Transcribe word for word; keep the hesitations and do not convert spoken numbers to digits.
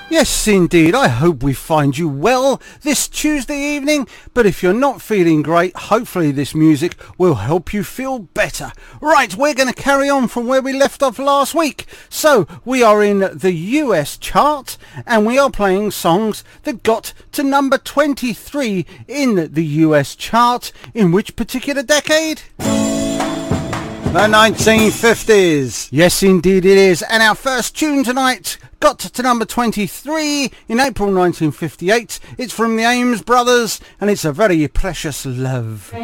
Yes, indeed. I hope we find you well this Tuesday evening. But if you're not feeling great, hopefully this music will help you feel better. Right, we're going to carry on from where we left off last week. So we are in the U S chart and we are playing songs that got to number twenty-three in the U S chart. In which particular decade? The nineteen fifties. Yes, indeed it is. And our first tune tonight got to number twenty-three in April nineteen fifty-eight. It's from the Ames Brothers and it's A Very Precious Love.